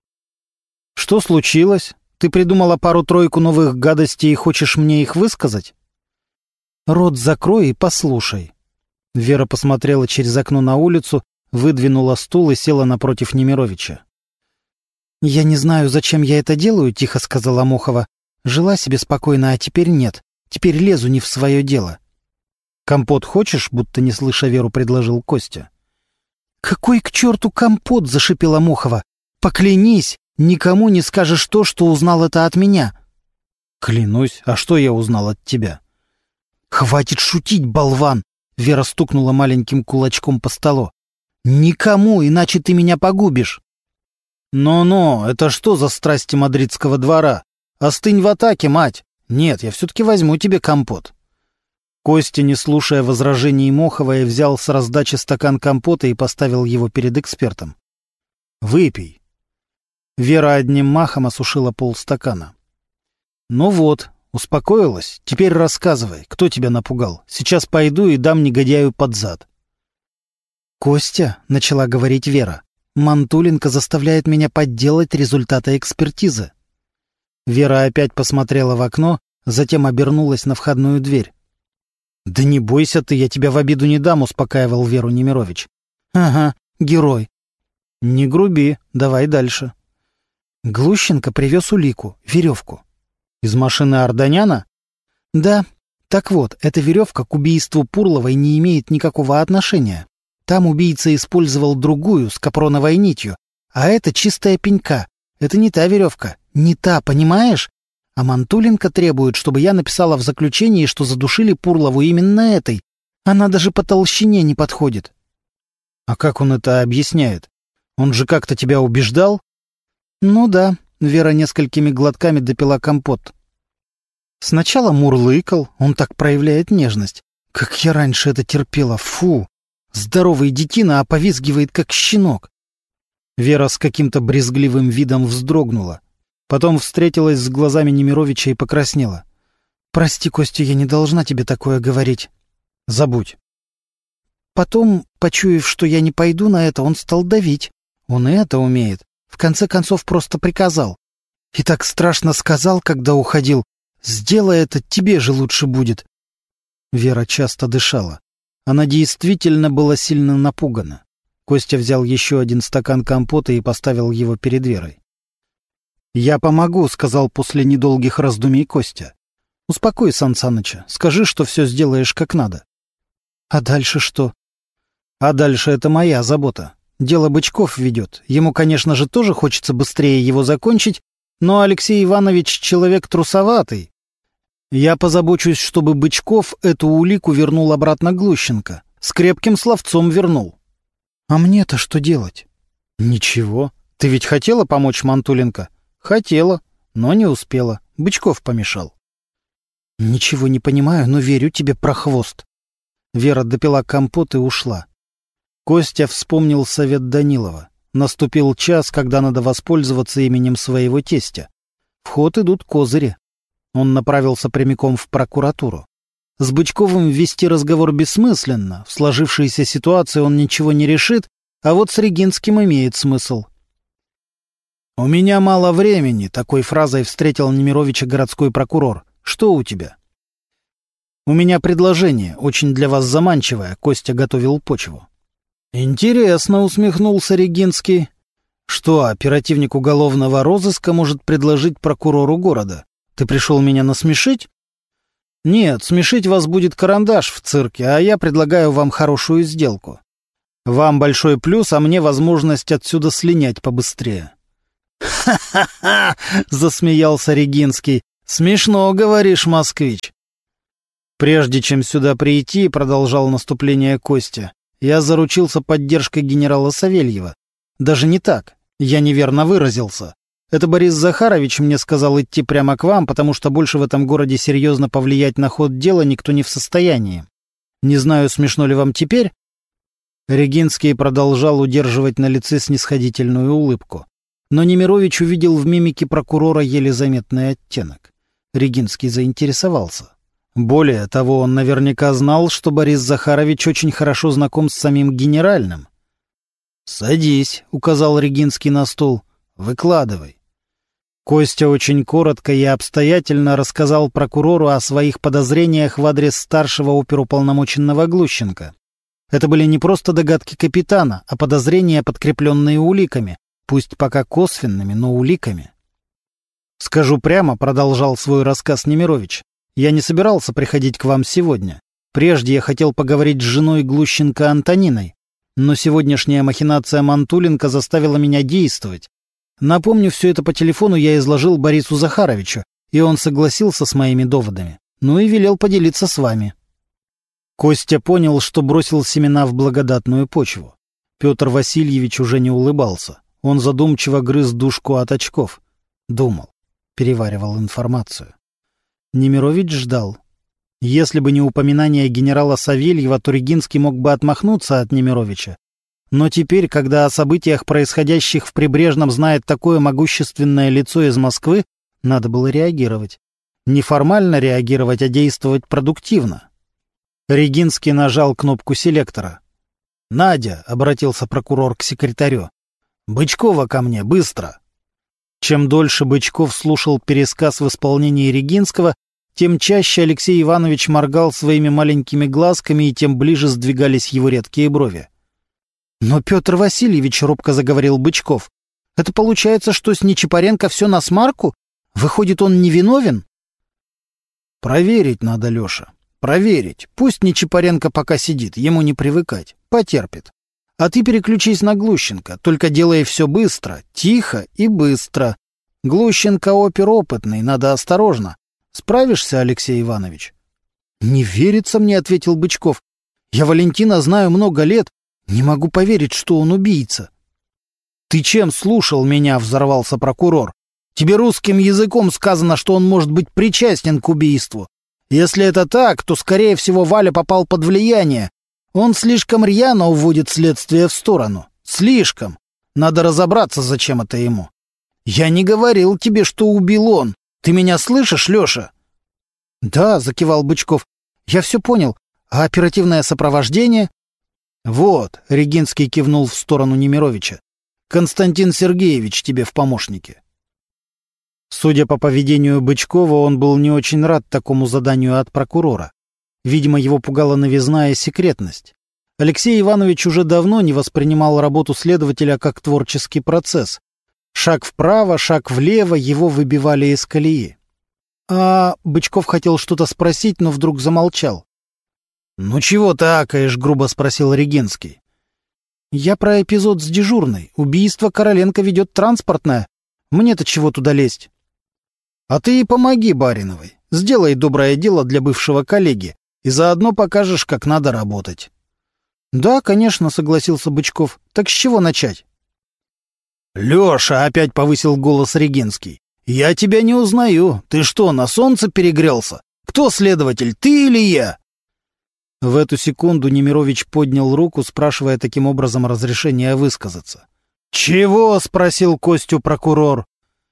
Speaker 1: «Что случилось? Ты придумала пару-тройку новых гадостей и хочешь мне их высказать?» «Рот закрой и послушай». Вера посмотрела через окно на улицу, выдвинула стул и села напротив Немировича. «Я не знаю, зачем я это делаю», — тихо сказала Мохова. «Жила себе спокойно, а теперь нет. Теперь лезу не в свое дело». «Компот хочешь?» — будто не слыша Веру, предложил Костя. «Какой к черту компот?» — зашипела Мохова. «Поклянись, никому не скажешь то, что узнал это от меня». «Клянусь. А что я узнал от тебя?» «Хватит шутить, болван!» — Вера стукнула маленьким кулачком по столу. «Никому, иначе ты меня погубишь». «Но-но, это что за страсти мадридского двора? Остынь в атаке, мать! Нет, я все-таки возьму тебе компот». Костя, не слушая возражений Моховой, взял с раздачи стакан компота и поставил его перед экспертом. «Выпей». Вера одним махом осушила полстакана. «Ну вот, успокоилась? Теперь рассказывай, кто тебя напугал. Сейчас пойду и дам негодяю под зад». «Костя», — начала говорить Вера, — «Мантуленко заставляет меня подделать результаты экспертизы». Вера опять посмотрела в окно, затем обернулась на входную дверь. «Да не бойся ты, я тебя в обиду не дам», — успокаивал Веру Немирович. «Ага, герой». «Не груби, давай дальше». Глущенко привез улику, веревку. «Из машины Арданяна?» «Да. Так вот, эта веревка к убийству Пурловой не имеет никакого отношения. Там убийца использовал другую, с капроновой нитью, а это чистая пенька. Это не та веревка, не та, понимаешь? А Мантуленко требует, чтобы я написала в заключении, что задушили Пурлову именно этой. Она даже по толщине не подходит». «А как он это объясняет? Он же как-то тебя убеждал?» «Ну да», — Вера несколькими глотками допила компот. «Сначала мурлыкал, он так проявляет нежность. Как я раньше это терпела, фу! Здоровый детина, а повизгивает, как щенок». Вера с каким-то брезгливым видом вздрогнула. Потом встретилась с глазами Немировича и покраснела. «Прости, Костя, я не должна тебе такое говорить». «Забудь». Потом, почуяв, что я не пойду на это, он стал давить. Он и это умеет. В конце концов, просто приказал. И так страшно сказал, когда уходил. «Сделай это, тебе же лучше будет». Вера часто дышала. Она действительно была сильно напугана. Костя взял еще один стакан компота и поставил его перед Верой. «Я помогу», — сказал после недолгих раздумий Костя. «Успокой Сан Саныча, скажи, что все сделаешь как надо». «А дальше что?» «А дальше это моя забота. Дело Бычков ведет. Ему, конечно же, тоже хочется быстрее его закончить, но Алексей Иванович человек трусоватый. Я позабочусь, чтобы Бычков эту улику вернул обратно Глущенко. С крепким словцом вернул». «А мне-то что делать?» «Ничего. Ты ведь хотела помочь Мантуленко?» «Хотела, но не успела. Бычков помешал». «Ничего не понимаю, но верю тебе, прохвост». Вера допила компот и ушла. Костя вспомнил совет Данилова. Наступил час, когда надо воспользоваться именем своего тестя. В ход идут козыри. Он направился прямиком в прокуратуру. С Бычковым вести разговор бессмысленно. В сложившейся ситуации он ничего не решит, а вот с Регинским имеет смысл. «У меня мало времени», — такой фразой встретил Немировича городской прокурор. «Что у тебя?» «У меня предложение, очень для вас заманчивое», — Костя готовил почву. «Интересно», — усмехнулся Регинский. «Что оперативник уголовного розыска может предложить прокурору города? Ты пришел меня насмешить?» Нет, смешить вас будет карандаш в цирке, а я предлагаю вам хорошую сделку. Вам большой плюс, а мне возможность отсюда слинять побыстрее. «Ха-ха-ха!» — засмеялся Регинский. «Смешно, говоришь, москвич». «Прежде чем сюда прийти, — продолжал наступление Костя, — я заручился поддержкой генерала Савельева. Даже не так, я неверно выразился. Это Борис Захарович мне сказал идти прямо к вам, потому что больше в этом городе серьезно повлиять на ход дела никто не в состоянии. Не знаю, смешно ли вам теперь?» Регинский продолжал удерживать на лице снисходительную улыбку. Но Немирович увидел в мимике прокурора еле заметный оттенок. Регинский заинтересовался. Более того, он наверняка знал, что Борис Захарович очень хорошо знаком с самим генеральным. «Садись», — указал Регинский на стул. «Выкладывай». Костя очень коротко и обстоятельно рассказал прокурору о своих подозрениях в адрес старшего оперуполномоченного Глущенко. Это были не просто догадки капитана, а подозрения, подкрепленные уликами, пусть пока косвенными, но уликами. «Скажу прямо», — продолжал свой рассказ Немирович, — «я не собирался приходить к вам сегодня. Прежде я хотел поговорить с женой Глущенко Антониной, но сегодняшняя махинация Мантуленко заставила меня действовать. Напомню, все это по телефону я изложил Борису Захаровичу, и он согласился с моими доводами, ну и велел поделиться с вами». Костя понял, что бросил семена в благодатную почву. Петр Васильевич уже не улыбался. Он задумчиво грыз дужку от очков. Думал, переваривал информацию. Немирович ждал. Если бы не упоминание генерала Савельева, то Регинский мог бы отмахнуться от Немировича. Но теперь, когда о событиях, происходящих в Прибрежном, знает такое могущественное лицо из Москвы, надо было реагировать. Не формально реагировать, а действовать продуктивно. Регинский нажал кнопку селектора. «Надя», — обратился прокурор к секретарю, — «Бычкова ко мне, быстро». Чем дольше Бычков слушал пересказ в исполнении Регинского, тем чаще Алексей Иванович моргал своими маленькими глазками, и тем ближе сдвигались его редкие брови. «Но, Петр Васильевич, — робко заговорил Бычков, — это получается, что с Нечипаренко все насмарку? Выходит, он невиновен?» «Проверить надо, Леша. Проверить. Пусть Нечипаренко пока сидит, ему не привыкать. Потерпит. А ты переключись на Глущенко, только делай все быстро, тихо и быстро. Глущенко опер опытный, надо осторожно. Справишься, Алексей Иванович?» «Не верится мне, — ответил Бычков. Я Валентина знаю много лет. Не могу поверить, что он убийца». «Ты чем слушал меня?» — взорвался прокурор. «Тебе русским языком сказано, что он может быть причастен к убийству. Если это так, то, скорее всего, Валя попал под влияние. Он слишком рьяно уводит следствие в сторону. Слишком. Надо разобраться, зачем это ему. Я не говорил тебе, что убил он. Ты меня слышишь, Леша?» «Да», — закивал Бычков. «Я все понял. А оперативное сопровождение?» «Вот», — Регинский кивнул в сторону Немировича. «Константин Сергеевич тебе в помощники». Судя по поведению Бычкова, он был не очень рад такому заданию от прокурора. Видимо, его пугала новизна и секретность. Алексей Иванович уже давно не воспринимал работу следователя как творческий процесс. Шаг вправо, шаг влево его выбивали из колеи. Бычков хотел что-то спросить, но вдруг замолчал. «Ну чего ты акаешь?» — грубо спросил Регинский. «Я про эпизод с дежурной. Убийство Короленко ведет транспортное. Мне-то чего туда лезть?» «А ты и помоги Бариновой. Сделай доброе дело для бывшего коллеги и заодно покажешь, как надо работать». «Да, конечно», — согласился Бычков. «Так с чего начать?» «Леша!» — опять повысил голос Регинский. «Я тебя не узнаю. Ты что, на солнце перегрелся? Кто следователь, ты или я?» В эту секунду Немирович поднял руку, спрашивая таким образом разрешения высказаться. «Чего?» — спросил Костю прокурор.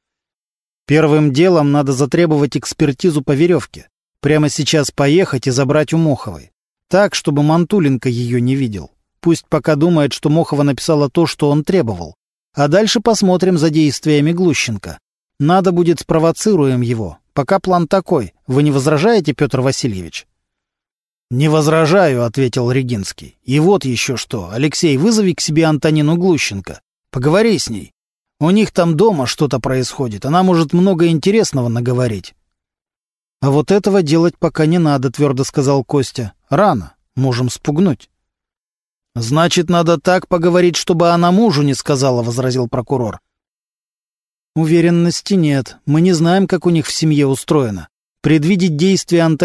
Speaker 1: «Первым делом надо затребовать экспертизу по веревке. Прямо сейчас поехать и забрать у Моховой. Так, чтобы Мантуленко ее не видел. Пусть пока думает, что Мохова написала то, что он требовал. А дальше посмотрим за действиями Глущенко. Надо будет, спровоцируем его. Пока план такой. Вы не возражаете, Петр Васильевич?» «Не возражаю», — ответил Регинский. «И вот еще что. Алексей, вызови к себе Антонину Глущенко. Поговори с ней. У них там дома что-то происходит. Она может много интересного наговорить». «А вот этого делать пока не надо», — твердо сказал Костя. «Рано. Можем спугнуть». «Значит, надо так поговорить, чтобы она мужу не сказала», — возразил прокурор. «Уверенности нет. Мы не знаем, как у них в семье устроено. Предвидеть действия